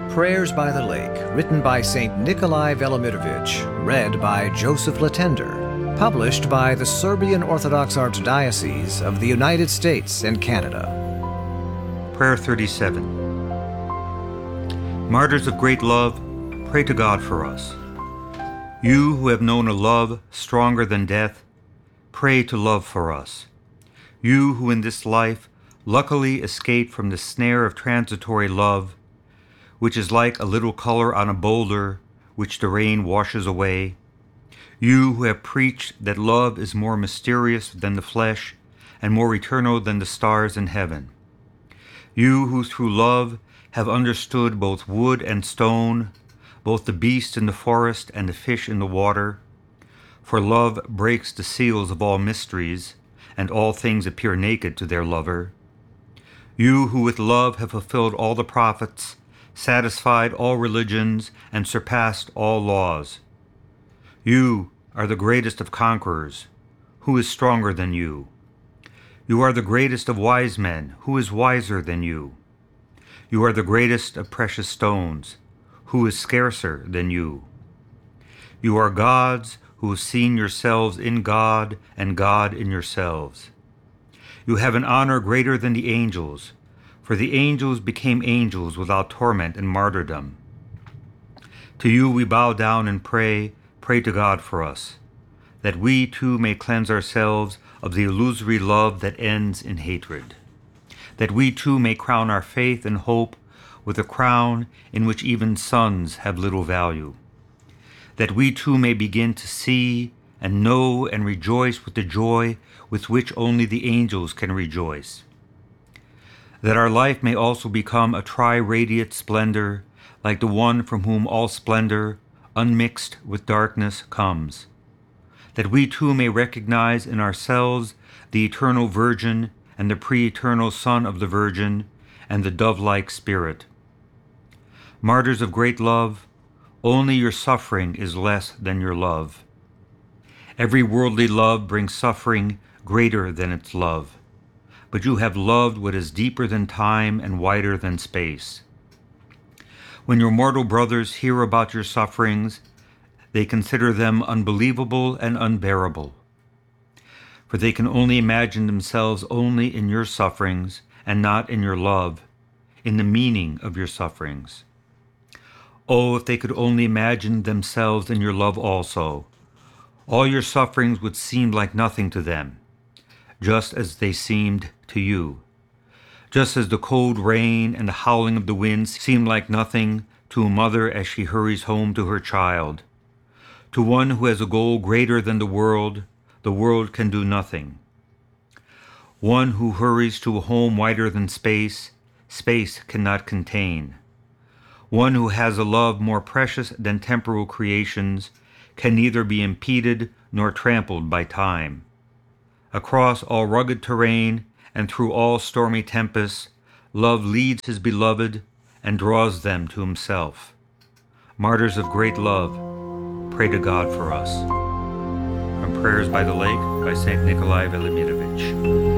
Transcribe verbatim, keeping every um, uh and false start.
Prayers by the Lake, written by Saint Nikolai Velimirovich, read by Joseph Latender, published by the Serbian Orthodox Archdiocese of the United States and Canada. Prayer thirty-seven. Martyrs of great love, pray to God for us. You who have known a love stronger than death, pray to love for us. You who in this life luckily escaped from the snare of transitory love, which is like a little color on a boulder which the rain washes away. You who have preached that love is more mysterious than the flesh and more eternal than the stars in heaven. You who through love have understood both wood and stone, both the beast in the forest and the fish in the water. For love breaks the seals of all mysteries, and all things appear naked to their lover. You who with love have fulfilled all the prophets, satisfied all religions, and surpassed all laws. You are the greatest of conquerors. Who is stronger than you? You are the greatest of wise men. Who is wiser than you? You are the greatest of precious stones. Who is scarcer than you? You are gods who have seen yourselves in God and God in yourselves. You have an honor greater than the angels, for the angels became angels without torment and martyrdom. To you we bow down and pray, pray to God for us, that we too may cleanse ourselves of the illusory love that ends in hatred, that we too may crown our faith and hope with a crown in which even sons have little value, that we too may begin to see and know and rejoice with the joy with which only the angels can rejoice, that our life may also become a tri-radiate splendor, like the one from whom all splendor, unmixed with darkness, comes, that we too may recognize in ourselves the eternal Virgin and the pre-eternal Son of the Virgin and the dove-like Spirit. Martyrs of great love, only your suffering is less than your love. Every worldly love brings suffering greater than its love, but you have loved what is deeper than time and wider than space. When your mortal brothers hear about your sufferings, they consider them unbelievable and unbearable, for they can only imagine themselves only in your sufferings and not in your love, in the meaning of your sufferings. Oh, if they could only imagine themselves in your love also, all your sufferings would seem like nothing to them, just as they seemed to you. Just as the cold rain and the howling of the winds seem like nothing to a mother as she hurries home to her child. To one who has a goal greater than the world, the world can do nothing. One who hurries to a home wider than space, space cannot contain. One who has a love more precious than temporal creations can neither be impeded nor trampled by time. Across all rugged terrain and through all stormy tempests, love leads his beloved and draws them to himself. Martyrs of great love, pray to God for us. From Prayers by the Lake by Saint Nikolai Velimirovich.